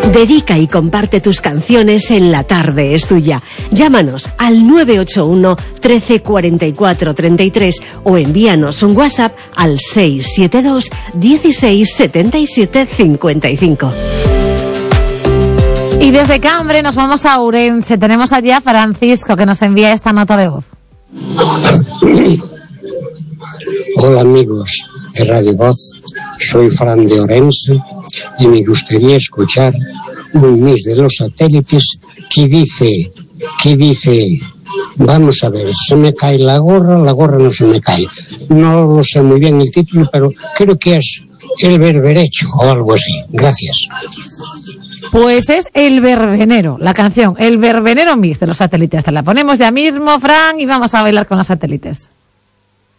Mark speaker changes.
Speaker 1: Dedica y comparte tus canciones en La Tarde es Tuya. Llámanos al 981 13 44 33 o envíanos un WhatsApp al 672 16 77 55.
Speaker 2: Y desde Cambre nos vamos a Ourense. Tenemos allí a Francisco que nos envía esta nota de voz.
Speaker 3: Hola amigos de Radio Voz, soy Fran de Ourense y me gustaría escuchar un mix de Los Satélites que dice, vamos a ver, se me cae la gorra no se me cae. No lo sé muy bien el título, pero creo que es El Berberecho o algo así. Gracias.
Speaker 2: Pues es El Verbenero, la canción El Verbenero Mix de Los Satélites. Te la ponemos ya mismo, Fran, y vamos a bailar con Los Satélites.